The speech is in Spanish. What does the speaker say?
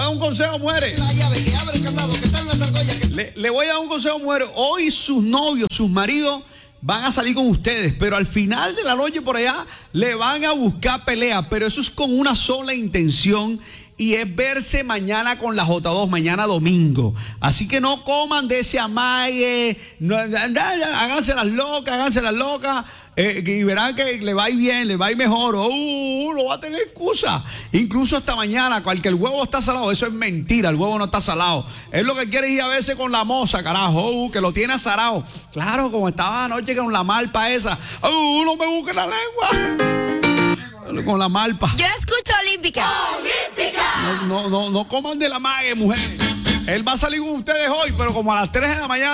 voy a dar un consejo, mujeres. La llave que abre el candado, que está en las argollas. Le voy a dar un consejo, mujeres. Hoy sus novios, sus maridos van a salir con ustedes, pero al final de la noche por allá le van a buscar pelea, pero eso es con una sola intención y es verse mañana con la J2, mañana domingo. Así que no coman de ese amague, háganse las locas, y verán que le va a ir bien, le va a ir mejor. No va a tener excusa. Incluso hasta mañana, que el huevo está salado, eso es mentira, el huevo no está salado. Es lo que quiere ir a verse con la moza, carajo, que lo tiene azarado. Claro, como estaba anoche con la malpa esa. No me busque la lengua. Con la malpa. Yo escucho Olímpica. No coman de la mague, mujer. Él va a salir con ustedes hoy, pero como a las 3 de la mañana.